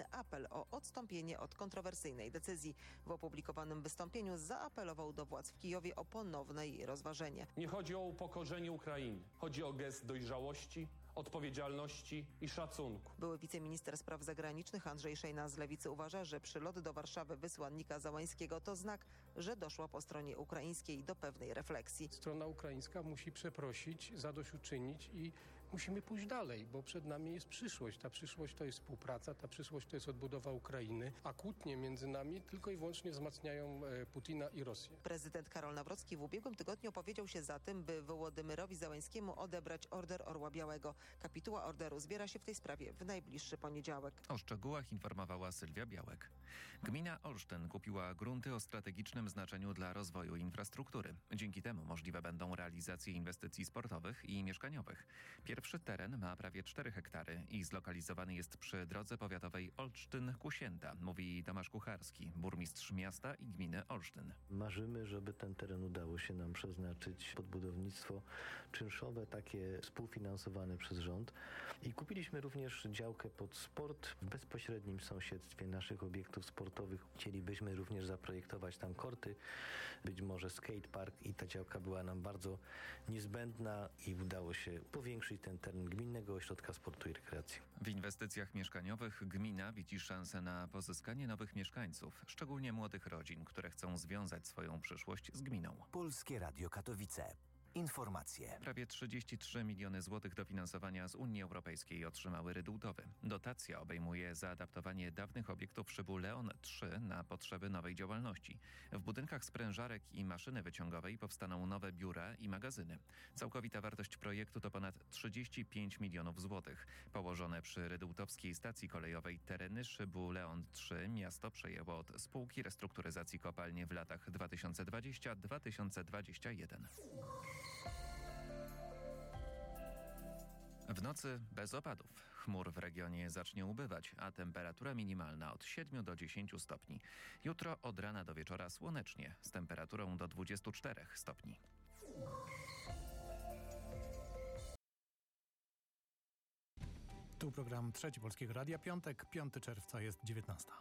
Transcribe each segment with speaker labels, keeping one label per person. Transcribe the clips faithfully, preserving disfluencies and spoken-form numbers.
Speaker 1: oficjalny apel o odstąpienie od kontrowersyjnej decyzji. W opublikowanym wystąpieniu zaapelował do władz w Kijowie o ponowne jej rozważenie.
Speaker 2: Nie chodzi o upokorzenie Ukrainy. Chodzi o gest dojrzałości, odpowiedzialności i szacunku.
Speaker 1: Były wiceminister spraw zagranicznych Andrzej Szejna z Lewicy uważa, że przylot do Warszawy wysłannika Załańskiego to znak, że doszło po stronie ukraińskiej do pewnej refleksji.
Speaker 3: Strona ukraińska musi przeprosić, zadośćuczynić i musimy pójść dalej, bo przed nami jest przyszłość. Ta przyszłość to jest współpraca, ta przyszłość to jest odbudowa Ukrainy, a kłótnie między nami tylko i wyłącznie wzmacniają Putina i Rosję.
Speaker 1: Prezydent Karol Nawrocki w ubiegłym tygodniu opowiedział się za tym, by Wołodymyrowi Załańskiemu odebrać Order Orła Białego. Kapituła orderu zbiera się w tej sprawie w najbliższy poniedziałek.
Speaker 4: O szczegółach informowała Sylwia Białek. Gmina Olsztyn kupiła grunty o strategicznym znaczeniu dla rozwoju infrastruktury. Dzięki temu możliwe będą realizacje inwestycji sportowych i mieszkaniowych. Pierwszy teren ma prawie cztery hektary i zlokalizowany jest przy drodze powiatowej Olsztyn-Kusięta, mówi Tomasz Kucharski, burmistrz miasta i gminy Olsztyn.
Speaker 5: Marzymy, żeby ten teren udało się nam przeznaczyć pod budownictwo czynszowe, takie współfinansowane przez rząd. I kupiliśmy również działkę pod sport w bezpośrednim sąsiedztwie naszych obiektów sportowych. Chcielibyśmy również zaprojektować tam korty, być może skatepark i ta działka była nam bardzo niezbędna i udało się powiększyć ten teren Gminnego Ośrodka Sportu i Rekreacji.
Speaker 4: W inwestycjach mieszkaniowych gmina widzi szansę na pozyskanie nowych mieszkańców, szczególnie młodych rodzin, które chcą związać swoją przyszłość z gminą.
Speaker 6: Polskie Radio Katowice. Informacje.
Speaker 4: Prawie trzydzieści trzy miliony złotych dofinansowania z Unii Europejskiej otrzymały Rydultowy. Dotacja obejmuje zaadaptowanie dawnych obiektów szybu Leon trzy na potrzeby nowej działalności. W budynkach sprężarek i maszyny wyciągowej powstaną nowe biura i magazyny. Całkowita wartość projektu to ponad trzydzieści pięć milionów złotych. Położone przy Rydultowskiej stacji kolejowej tereny szybu Leon trzy miasto przejęło od Spółki Restrukturyzacji Kopalni w latach dwa tysiące dwudziestym do dwa tysiące dwudziestego pierwszego. W nocy bez opadów. Chmur w regionie zacznie ubywać, a temperatura minimalna od siedmiu do dziesięciu stopni. Jutro od rana do wieczora słonecznie, z temperaturą do dwudziestu czterech stopni.
Speaker 7: Tu program Trzeci Polskiego Radia. Piątek, piątego czerwca jest dziewiętnasta.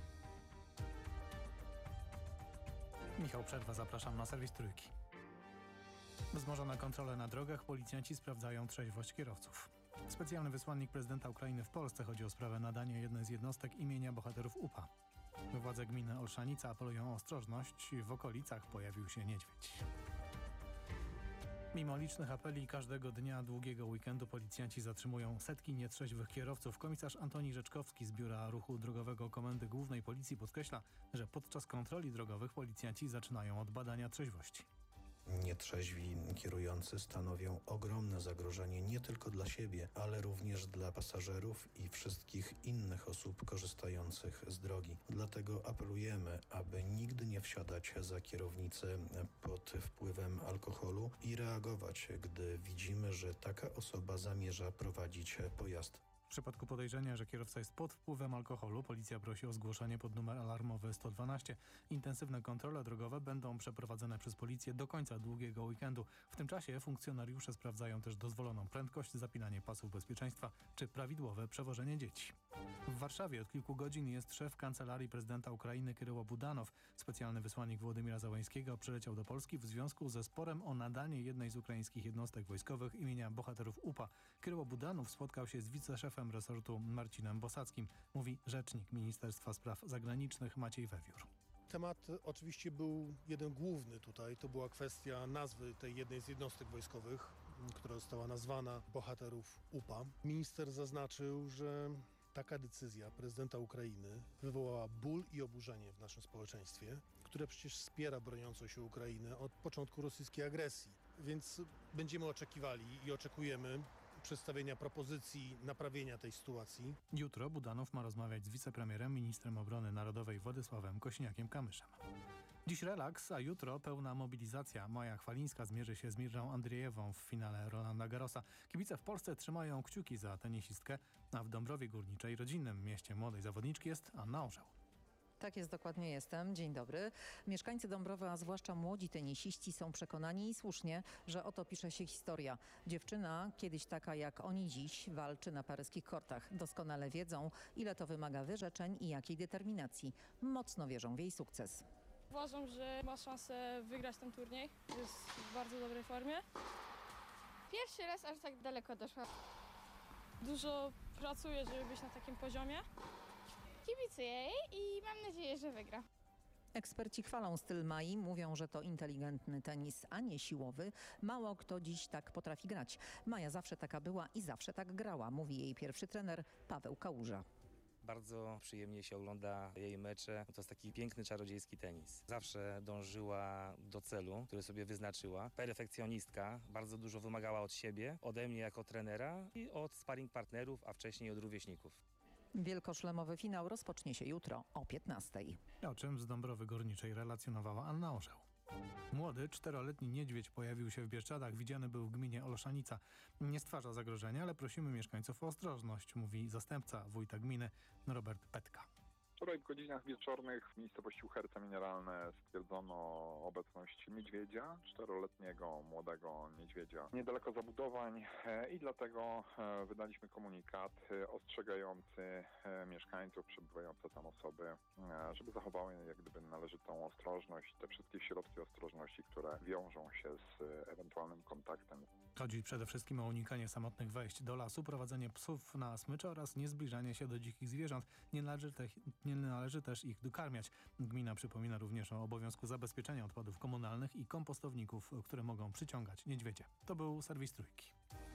Speaker 7: Michał Przerwa, zapraszam na serwis Trójki. Wzmożone kontrole na drogach, policjanci sprawdzają trzeźwość kierowców. Specjalny wysłannik prezydenta Ukrainy w Polsce, chodzi o sprawę nadania jednej z jednostek imienia bohaterów U P A. Władze gminy Olszanica apelują o ostrożność, w okolicach pojawił się niedźwiedź. Mimo licznych apeli każdego dnia długiego weekendu policjanci zatrzymują setki nietrzeźwych kierowców. Komisarz Antoni Rzeczkowski z Biura Ruchu Drogowego Komendy Głównej Policji podkreśla, że podczas kontroli drogowych policjanci zaczynają od badania trzeźwości.
Speaker 8: Nietrzeźwi kierujący stanowią ogromne zagrożenie nie tylko dla siebie, ale również dla pasażerów i wszystkich innych osób korzystających z drogi. Dlatego apelujemy, aby nigdy nie wsiadać za kierownicę pod wpływem alkoholu i reagować, gdy widzimy, że taka osoba zamierza prowadzić pojazd.
Speaker 7: W przypadku podejrzenia, że kierowca jest pod wpływem alkoholu, policja prosi o zgłoszenie pod numer alarmowy sto dwanaście. Intensywne kontrole drogowe będą przeprowadzone przez policję do końca długiego weekendu. W tym czasie funkcjonariusze sprawdzają też dozwoloną prędkość, zapinanie pasów bezpieczeństwa czy prawidłowe przewożenie dzieci. W Warszawie od kilku godzin jest szef Kancelarii Prezydenta Ukrainy Kyryło Budanow. Specjalny wysłannik Wołodymyra Załańskiego przyleciał do Polski w związku ze sporem o nadanie jednej z ukraińskich jednostek wojskowych imienia bohaterów U P A. Kyryło Budanow spotkał się z wiceszefem resortu Marcinem Bosackim, mówi rzecznik Ministerstwa Spraw Zagranicznych Maciej Wewiór.
Speaker 9: Temat oczywiście był jeden główny tutaj, to była kwestia nazwy tej jednej z jednostek wojskowych, która została nazwana bohaterów U P A. Minister zaznaczył, że taka decyzja prezydenta Ukrainy wywołała ból i oburzenie w naszym społeczeństwie, które przecież wspiera broniącą się Ukrainę od początku rosyjskiej agresji. Więc będziemy oczekiwali i oczekujemy przedstawienia propozycji naprawienia tej sytuacji.
Speaker 7: Jutro Budanow ma rozmawiać z wicepremierem, ministrem obrony narodowej Władysławem Kośniakiem-Kamyszem. Dziś relaks, a jutro pełna mobilizacja. Maja Chwalińska zmierzy się z Mirą Andrzejewą w finale Rolanda Garrosa. Kibice w Polsce trzymają kciuki za tenisistkę, a w Dąbrowie Górniczej, rodzinnym mieście młodej zawodniczki, jest Anna Orzeł.
Speaker 10: Tak jest, dokładnie jestem. Dzień dobry. Mieszkańcy Dąbrowy, a zwłaszcza młodzi tenisiści są przekonani i słusznie, że oto pisze się historia. Dziewczyna, kiedyś taka jak oni dziś, walczy na paryskich kortach. Doskonale wiedzą, ile to wymaga wyrzeczeń i jakiej determinacji. Mocno wierzą w jej sukces.
Speaker 11: Uważam, że ma szansę wygrać ten turniej. Jest w bardzo dobrej formie.
Speaker 12: Pierwszy raz aż tak daleko doszła.
Speaker 11: Dużo pracuje, żeby być na takim poziomie.
Speaker 12: Kibicuję jej i mam nadzieję, że wygra.
Speaker 10: Eksperci chwalą styl Mai, mówią, że to inteligentny tenis, a nie siłowy. Mało kto dziś tak potrafi grać. Maja zawsze taka była i zawsze tak grała, mówi jej pierwszy trener Paweł Kałuża.
Speaker 13: Bardzo przyjemnie się ogląda jej mecze. To jest taki piękny, czarodziejski tenis. Zawsze dążyła do celu, który sobie wyznaczyła. Perfekcjonistka, bardzo dużo wymagała od siebie, ode mnie jako trenera i od sparring partnerów, a wcześniej od rówieśników.
Speaker 10: Wielkoszlemowy finał rozpocznie się jutro o piętnastej.
Speaker 7: O czym z Dąbrowy Górniczej relacjonowała Anna Orzeł. Młody, czteroletni niedźwiedź pojawił się w Bieszczadach. Widziany był w gminie Olszanica. Nie stwarza zagrożenia, ale prosimy mieszkańców o ostrożność, mówi zastępca wójta gminy Robert Petka.
Speaker 14: Wczoraj w godzinach wieczornych w miejscowości Uherce Mineralne stwierdzono obecność niedźwiedzia, czteroletniego młodego niedźwiedzia niedaleko zabudowań i dlatego wydaliśmy komunikat ostrzegający mieszkańców, przebywające tam osoby, żeby zachowały jak gdyby należytą ostrożność, te wszystkie środki ostrożności, które wiążą się z ewentualnym kontaktem.
Speaker 7: Chodzi przede wszystkim o unikanie samotnych wejść do lasu, prowadzenie psów na smycze oraz niezbliżanie się do dzikich zwierząt. Nie należy, te, nie należy też ich dokarmiać. Gmina przypomina również o obowiązku zabezpieczenia odpadów komunalnych i kompostowników, które mogą przyciągać niedźwiedzie. To był serwis Trójki.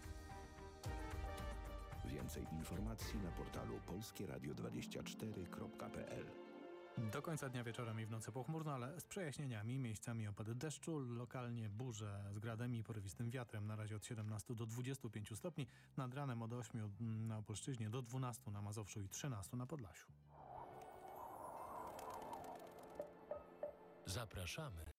Speaker 15: Więcej informacji na portalu polskie radio dwadzieścia cztery kropka p l.
Speaker 7: Do końca dnia wieczorem i w nocy pochmurno, ale z przejaśnieniami, miejscami opady deszczu, lokalnie burze z gradem i porywistym wiatrem. Na razie od siedemnastu do dwudziestu pięciu stopni, nad ranem od ośmiu na Opolszczyźnie do dwunastu na Mazowszu i trzynastu na Podlasiu.
Speaker 16: Zapraszamy